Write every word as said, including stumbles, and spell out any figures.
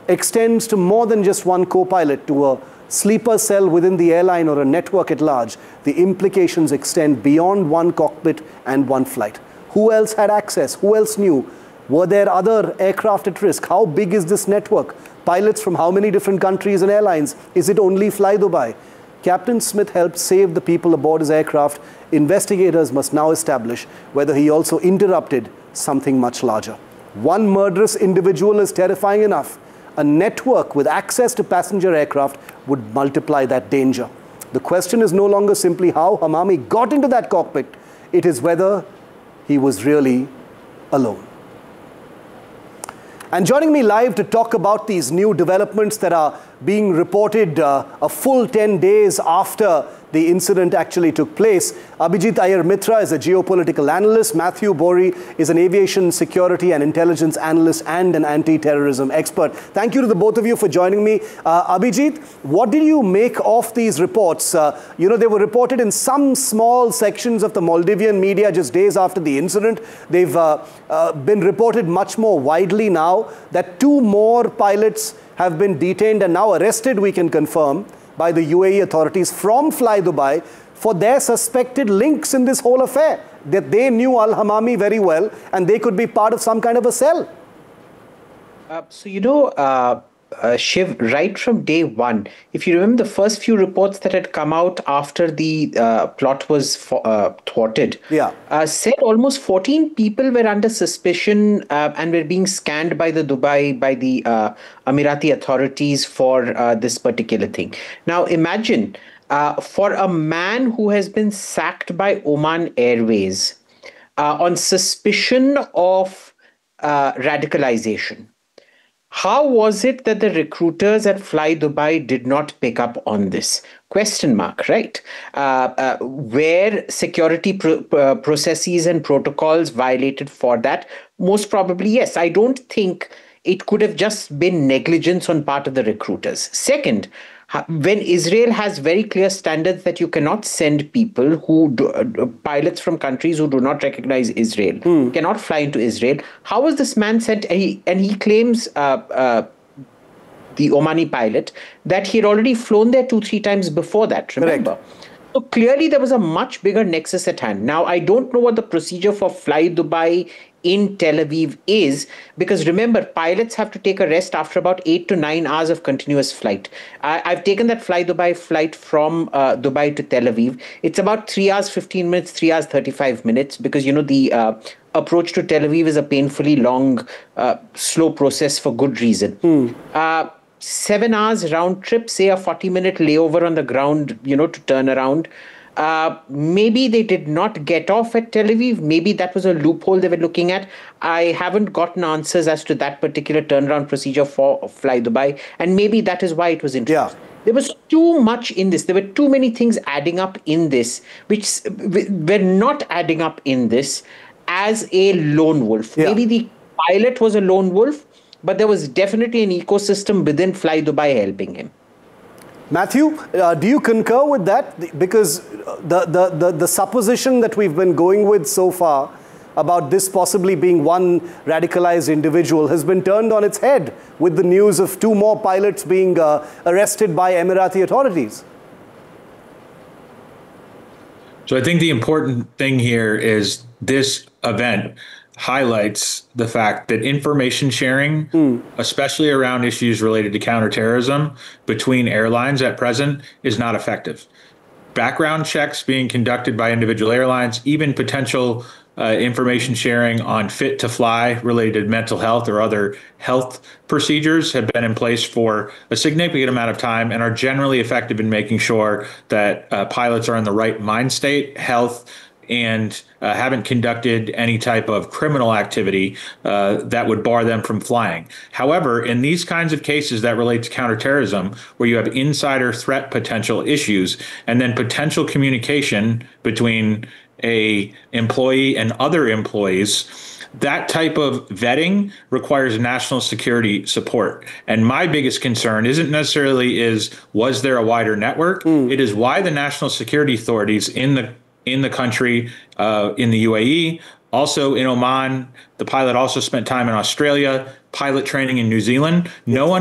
extends to more than just one co-pilot, to a sleeper cell within the airline or a network at large, the implications extend beyond one cockpit and one flight. Who else had access? Who else knew? Were there other aircraft at risk? How big is this network? Pilots from how many different countries and airlines? Is it only Fly Dubai? Captain Smith helped save the people aboard his aircraft. Investigators must now establish whether he also interrupted something much larger. One murderous individual is terrifying enough. A network with access to passenger aircraft would multiply that danger. The question is no longer simply how Hamami got into that cockpit. It is whether he was really alone. And joining me live to talk about these new developments that are being reported uh, a full ten days after the incident actually took place, Abhijit Iyer Mitra is a geopolitical analyst. Matthew Bori is an aviation security and intelligence analyst and an anti-terrorism expert. Thank you to the both of you for joining me. Uh, Abhijit, what did you make of these reports? Uh, you know, they were reported in some small sections of the Maldivian media just days after the incident. They've uh, uh, been reported much more widely now that two more pilots have been detained and now arrested, we can confirm, by the U A E authorities from Fly Dubai for their suspected links in this whole affair, that they knew Al Hamami very well and they could be part of some kind of a cell. Uh, so, you know, uh, uh, Shiv, right from day one, if you remember the first few reports that had come out after the uh, plot was for, uh, thwarted, yeah. uh, said almost fourteen people were under suspicion uh, and were being scanned by the Dubai, by the uh, Emirati authorities for uh, this particular thing. Now, imagine uh, for a man who has been sacked by Oman Airways uh, on suspicion of uh, radicalization. How was it that the recruiters at Fly Dubai did not pick up on this? Question mark, right? Uh, uh, were security pro uh, processes and protocols violated for that? Most probably, yes. I don't think it could have just been negligence on part of the recruiters. Second, when Israel has very clear standards that you cannot send people who do, uh, pilots from countries who do not recognize Israel, mm. cannot fly into Israel. How was this man sent? And he, and he claims, uh, uh, the Omani pilot, that he had already flown there two, three times before that, remember? Correct. So clearly there was a much bigger nexus at hand. Now, I don't know what the procedure for Fly Dubai in Tel Aviv is, because remember, pilots have to take a rest after about eight to nine hours of continuous flight. I, I've taken that Fly Dubai flight from uh, Dubai to Tel Aviv. It's about three hours, fifteen minutes, three hours, thirty-five minutes, because, you know, the uh, approach to Tel Aviv is a painfully long, uh, slow process for good reason. Mm. Uh, seven hours round trip, say a forty minute layover on the ground, you know, to turn around. Uh, maybe they did not get off at Tel Aviv. Maybe that was a loophole they were looking at. I haven't gotten answers as to that particular turnaround procedure for Fly Dubai. And maybe that is why it was introduced. Yeah. There was too much in this. There were too many things adding up in this, which were not adding up in this as a lone wolf. Yeah. Maybe the pilot was a lone wolf, but there was definitely an ecosystem within Fly Dubai helping him. Matthew, uh, do you concur with that? Because the, the, the, the supposition that we've been going with so far about this possibly being one radicalized individual has been turned on its head with the news of two more pilots being uh, arrested by Emirati authorities. So I think the important thing here is this event highlights the fact that information sharing, mm. especially around issues related to counterterrorism between airlines at present, is not effective. Background checks being conducted by individual airlines, even potential uh, information sharing on fit to fly related to mental health or other health procedures have been in place for a significant amount of time and are generally effective in making sure that uh, pilots are in the right mind state, health, and uh, haven't conducted any type of criminal activity uh, that would bar them from flying. However, in these kinds of cases that relate to counterterrorism, where you have insider threat potential issues and then potential communication between a employee and other employees, that type of vetting requires national security support. And my biggest concern isn't necessarily is, was there a wider network? Mm. It is why the national security authorities in the in the country, uh, in the U A E, also in Oman. The pilot also spent time in Australia, pilot training in New Zealand. No one